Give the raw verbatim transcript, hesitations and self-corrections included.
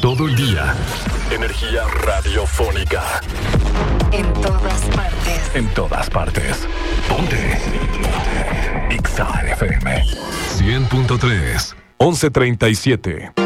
todo el día. Energía radiofónica. En todas partes. En todas partes. Ponte. Ponte. Exa F M. cien punto tres. once treinta y siete.